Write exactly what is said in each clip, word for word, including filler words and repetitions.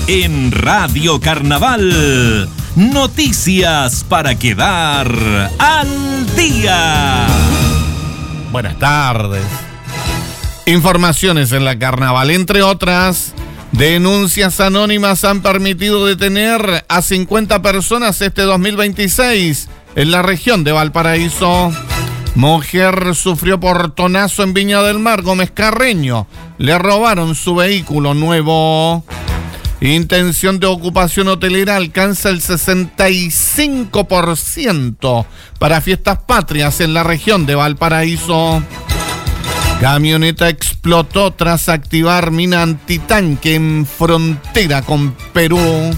En Radio Carnaval, noticias para quedar al día. Buenas tardes. Informaciones en la Carnaval, entre otras, denuncias anónimas han permitido detener a cincuenta personas este dos mil veintiséis en la región de Valparaíso. Mujer sufrió portonazo en Viña del Mar. Gómez Carreño le robaron su vehículo nuevo. Intención de ocupación hotelera alcanza el sesenta y cinco por ciento para fiestas patrias en la región de Valparaíso. Camioneta explotó tras activar mina antitanque en frontera con Perú.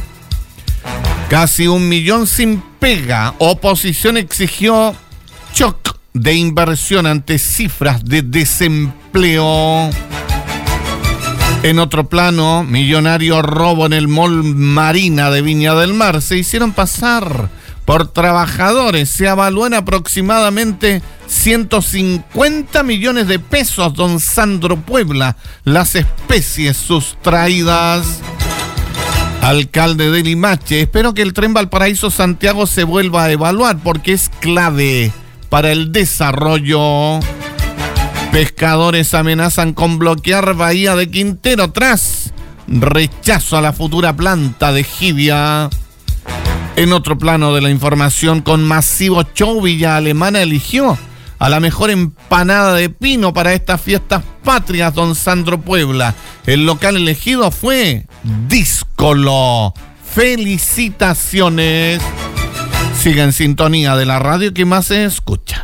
Casi un millón sin pega. Oposición exigió shock de inversión ante cifras de desempleo. En otro plano, millonario robo en el Mall Marina de Viña del Mar. Se hicieron pasar por trabajadores. Se evalúan aproximadamente ciento cincuenta millones de pesos, don Sandro Puebla, las especies sustraídas. Alcalde de Limache, espero que el tren Valparaíso-Santiago se vuelva a evaluar porque es clave para el desarrollo. Pescadores amenazan con bloquear Bahía de Quintero tras rechazo a la futura planta de Jibia. En otro plano de la información, con masivo show, Villa Alemana eligió a la mejor empanada de pino para estas fiestas patrias, don Sandro Puebla. El local elegido fue Díscolo. Felicitaciones. Siga en sintonía de la radio que más se escucha.